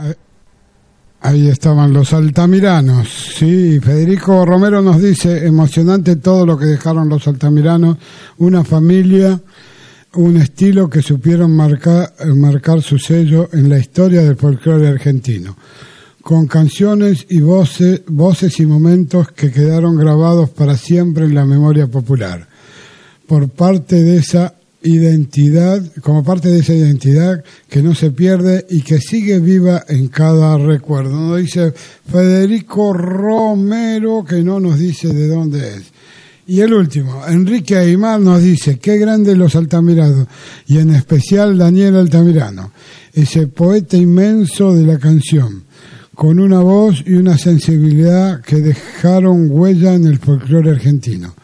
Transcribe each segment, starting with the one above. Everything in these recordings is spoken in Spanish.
Ahí estaban los altamiranos, sí. Federico Romero nos dice, emocionante todo lo que dejaron los altamiranos, una familia, un estilo que supieron marcar su sello en la historia del folclore argentino, con canciones y voces y momentos que quedaron grabados para siempre en la memoria popular, como parte de esa identidad que no se pierde y que sigue viva en cada recuerdo. Nos dice Federico Romero, que no nos dice de dónde es. Y el último, Enrique Aymar nos dice, qué grandes los altamiranos, y en especial Daniel Altamirano, ese poeta inmenso de la canción, con una voz y una sensibilidad que dejaron huella en el folclore argentino,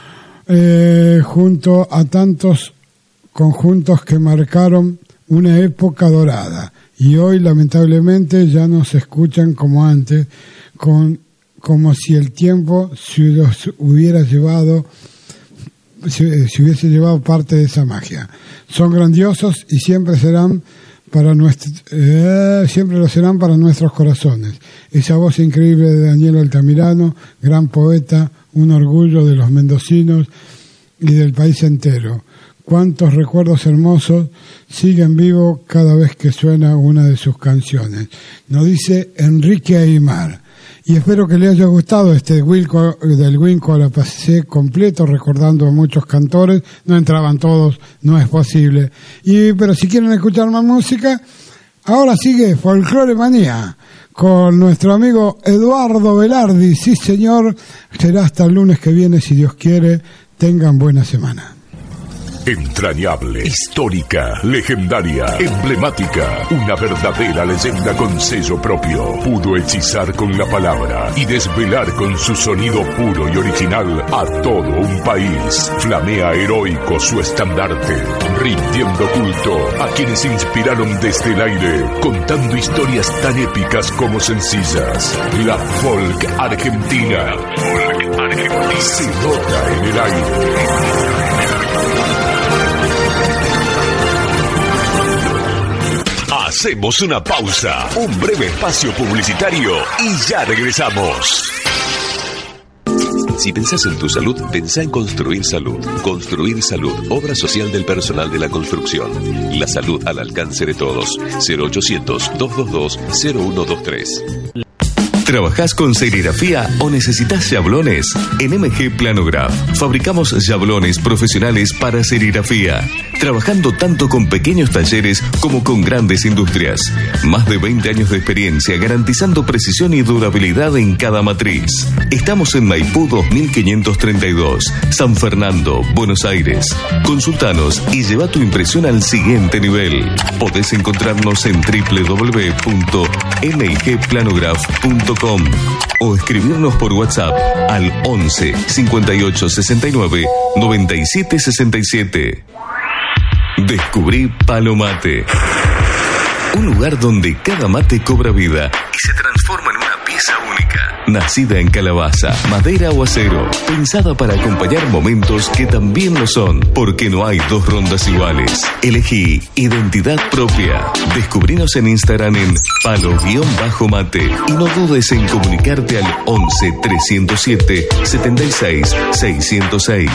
junto a tantos conjuntos que marcaron una época dorada y hoy lamentablemente ya no se escuchan como antes, como si el tiempo se hubiese llevado parte de esa magia. Son grandiosos y siempre lo serán para nuestros corazones. Esa voz increíble de Daniel Altamirano, gran poeta, un orgullo de los mendocinos y del país entero. Cuántos recuerdos hermosos siguen vivos cada vez que suena una de sus canciones. Nos dice Enrique Aymar. Y espero que le haya gustado del Winco, la pasé completo recordando a muchos cantores. No entraban todos, no es posible. Pero si quieren escuchar más música, ahora sigue Folclore Manía con nuestro amigo Eduardo Velardi. Sí, señor, será hasta el lunes que viene, si Dios quiere. Tengan buena semana. Entrañable, histórica, legendaria, emblemática, una verdadera leyenda con sello propio. Pudo hechizar con la palabra y desvelar con su sonido puro y original a todo un país. Flamea heroico su estandarte, rindiendo culto a quienes se inspiraron desde el aire, contando historias tan épicas como sencillas. La folk argentina. Se nota en el aire. Hacemos una pausa, un breve espacio publicitario y ya regresamos. Si pensás en tu salud, pensá en Construir Salud. Construir Salud, obra social del personal de la construcción. La salud al alcance de todos. 0800-222-0123. ¿Trabajás con serigrafía o necesitas yablones? En MG Planograph fabricamos yablones profesionales para serigrafía, trabajando tanto con pequeños talleres como con grandes industrias. Más de 20 años de experiencia garantizando precisión y durabilidad en cada matriz. Estamos en Maipú 2532, San Fernando, Buenos Aires. Consultanos y lleva tu impresión al siguiente nivel. Podés encontrarnos en www.mgplanograph.com o escribirnos por WhatsApp al 11 58 69 97 67. Descubrí Palo Mate, un lugar donde cada mate cobra vida y se transforma en una pieza única. Nacida en calabaza, madera o acero, pensada para acompañar momentos que también lo son, porque no hay dos rondas iguales. Elegí identidad propia. Descubrinos en Instagram en palo-mate y no dudes en comunicarte al 11 307 76 606.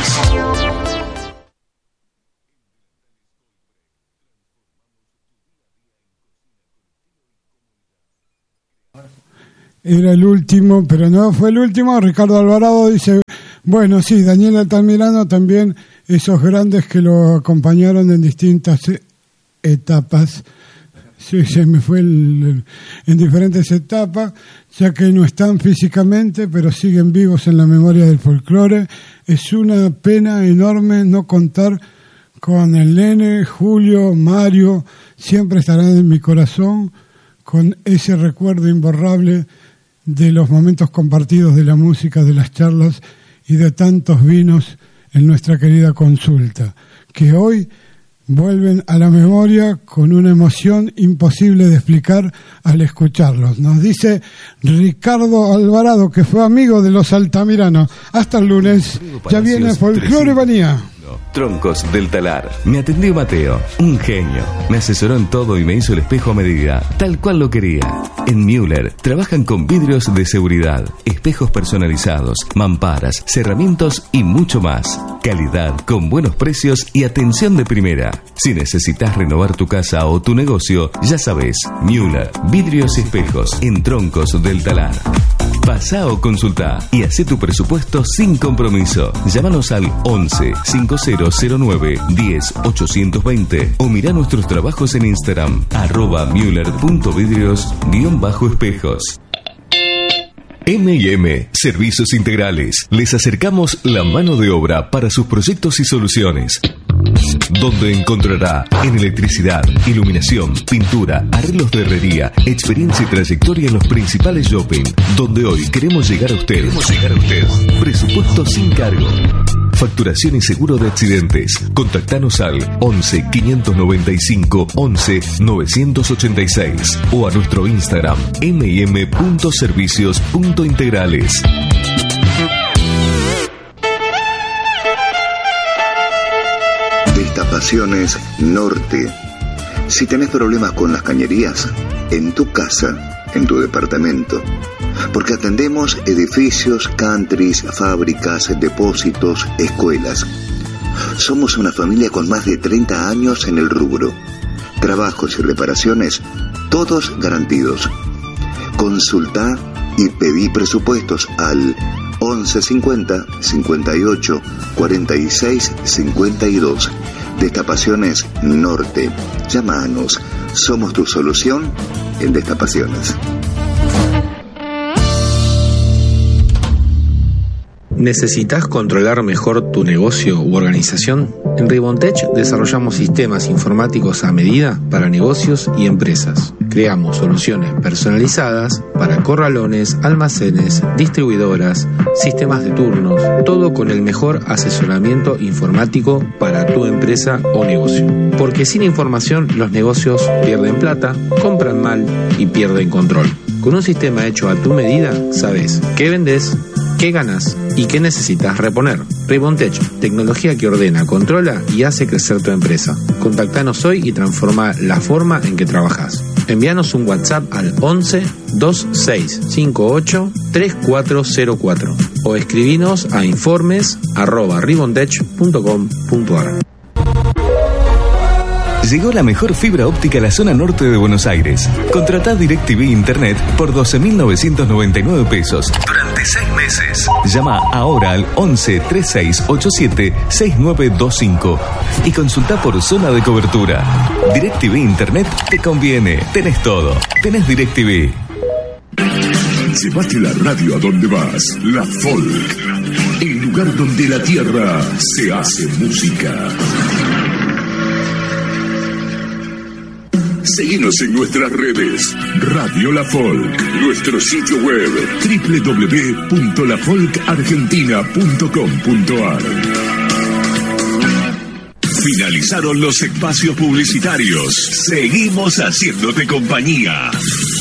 Era el último, pero no fue el último. Ricardo Alvarado dice, bueno, sí, Daniel Altamirano también, esos grandes que lo acompañaron en distintas etapas. Sí, se me fue en diferentes etapas, ya que no están físicamente, pero siguen vivos en la memoria del folclore. Es una pena enorme no contar con el nene, Julio, Mario, siempre estarán en mi corazón con ese recuerdo imborrable de los momentos compartidos, de la música, de las charlas y de tantos vinos en nuestra querida consulta, que hoy vuelven a la memoria con una emoción imposible de explicar al escucharlos. Nos dice Ricardo Alvarado, que fue amigo de los altamiranos. Hasta el lunes, ya viene Folclore Manía. Troncos del Talar. Me atendió Mateo, un genio. Me asesoró en todo y me hizo el espejo a medida, tal cual lo quería. En Müller trabajan con vidrios de seguridad, espejos personalizados, mamparas, cerramientos y mucho más. Calidad, con buenos precios y atención de primera. Si necesitas renovar tu casa o tu negocio, ya sabes, Müller, vidrios y espejos en Troncos del Talar. Pasá o consultá y hacé tu presupuesto sin compromiso. Llámanos al 11 5009 10 820 o mirá nuestros trabajos en Instagram @mueller.vidrios_espejos. M&M Servicios Integrales. Les acercamos la mano de obra para sus proyectos y soluciones, donde encontrará en electricidad, iluminación, pintura, arreglos de herrería, experiencia y trayectoria en los principales shopping, donde hoy queremos llegar a usted. Presupuesto sin cargo. Facturación y seguro de accidentes. Contactanos al 11 595 11 986 o a nuestro Instagram mm.servicios.integrales. Destapaciones Norte. Si tenés problemas con las cañerías, en tu casa, en tu departamento, porque atendemos edificios, countries, fábricas, depósitos, escuelas. Somos una familia con más de 30 años en el rubro. Trabajos y reparaciones, todos garantidos. Consultá y pedí presupuestos al 1150 58 46 52. Destapaciones Norte. Llámanos. Somos tu solución en destapaciones. ¿Necesitas controlar mejor tu negocio u organización? En Ribontech desarrollamos sistemas informáticos a medida para negocios y empresas. Creamos soluciones personalizadas para corralones, almacenes, distribuidoras, sistemas de turnos, todo con el mejor asesoramiento informático para tu empresa o negocio. Porque sin información los negocios pierden plata, compran mal y pierden control. Con un sistema hecho a tu medida, sabes qué vendés, qué ganas y qué necesitas reponer. Ribontech, tecnología que ordena, controla y hace crecer tu empresa. Contactanos hoy y transforma la forma en que trabajas. Envíanos un WhatsApp al 11 2658 3404 o escribinos a informes@ribontech.com.ar. Llegó la mejor fibra óptica a la zona norte de Buenos Aires. Contratá DirecTV Internet por 12.999 pesos durante 6 meses. Llama ahora al 11 3687 6925 y consultá por zona de cobertura. DirecTV Internet te conviene. Tenés todo. Tenés DirecTV. Llévate la radio a donde vas. La Folk. El lugar donde la tierra se hace música. Seguinos en nuestras redes. Radio La Folk. Nuestro sitio web www.lafolkargentina.com.ar. Finalizaron los espacios publicitarios. Seguimos haciéndote compañía.